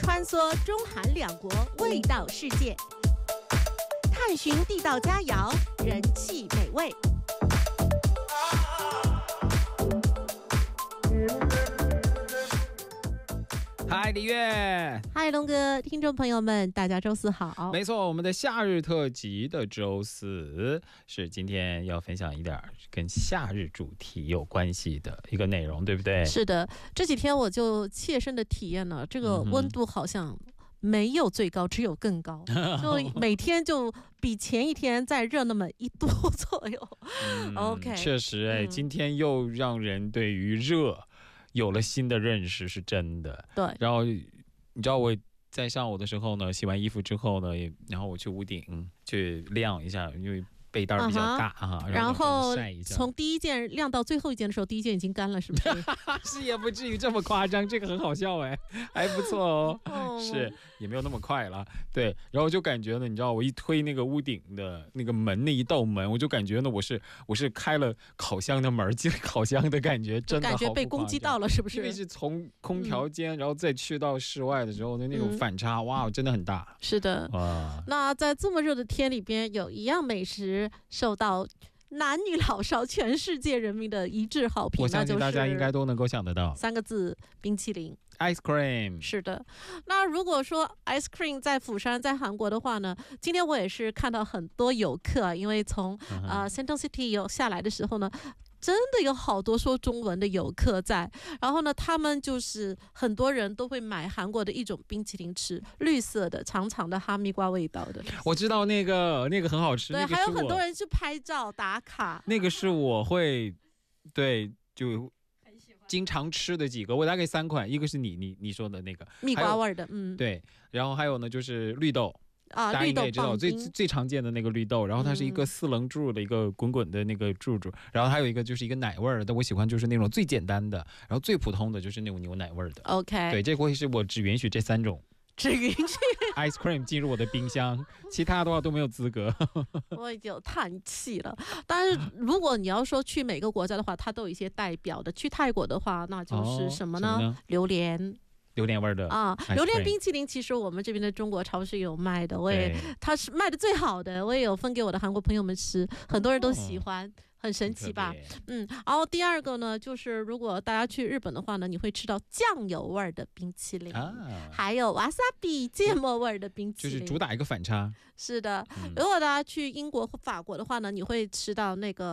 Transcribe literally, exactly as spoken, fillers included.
穿梭中韩两国味道世界，探寻地道佳肴，人气美味。 嗨，李月， 嗨，龙哥，听众朋友们，大家周四好。 没错，我们的夏日特辑的周四是今天要分享一点跟夏日主题有关系的一个内容，对不对？ 是的，这几天我就切身的体验了，这个温度好像没有最高，只有更高，就每天就比前一天再热那么一度左右。 嗯、 OK， 确实，哎、嗯，今天又让人对于热有了新的认识，是真的。 对， 然后你知道我在上午的时候呢，洗完衣服之后呢，也然后我去屋顶去晾一下，因为被单比较大啊， uh-huh, 然后晒一下。 从第一件晾到最后一件的时候，第一件已经干了，是不是？ 是也不至于这么夸张，这个很好笑哎，还不错哦。Oh. 是也没有那么快了，对。然后就感觉呢，你知道，我一推那个屋顶的那个门，那一道门，我就感觉呢，我是我是开了烤箱的门，进了烤箱的感觉，真的好不夸张， 感觉被攻击到了，是不是？ 因为是从空调间，嗯、然后再去到室外的时候的那种反差，嗯、哇，真的很大。 是的，哇。那在这么热的天里边，有一样美食受到男女老少全世界人民的一致好评， 我相信大家应该都能够想得到， 三个字：冰淇淋。 ice cream。 是的，那如果说 ice cream 在釜山在韩国的话呢，今天我也是看到很多游客，因为从、嗯、呃 Central City 有下来的时候呢，真的有好多说中文的游客在，然后呢，他们就是很多人都会买韩国的一种冰淇淋吃，绿色的、长长的哈密瓜味道的。 我知道那个那个很好吃， 对， 那个、 还有很多人去拍照打卡。 那个是我会对就经常吃的几个，我大概三款，一个是你你你说的那个蜜瓜味的，嗯， 对，然后还有呢就是绿豆。 啊， 大家应该也知道最最常见的那个绿豆，然后它是一个四棱柱的一个滚滚的那个柱柱，嗯、然后还有一个就是一个奶味儿的，我喜欢就是那种最简单的，然后最普通的就是那种牛奶味儿的。 OK， 对，这回是我只允许这三种， 只允许 ice cream 进入我的冰箱，其他的话都没有资格。 我已经有叹气了。但是如果你要说去每个国家的话，它都有一些代表的。去泰国的话，那就是什么呢？哦、什么呢？榴莲。 榴莲味的啊，榴莲冰淇淋其实我们这边的中国超市有卖的，我也它是卖的最好的，我也有分给我的韩国朋友们吃，很多人都喜欢，哦、很神奇吧？嗯，然后第二个呢，就是如果大家去日本的话呢，你会吃到酱油味的冰淇淋，啊、还有瓦萨比芥末味的冰淇淋， 就是主打一个反差。 是的，嗯、如果大家去英国或法国的话呢，你会吃到那个。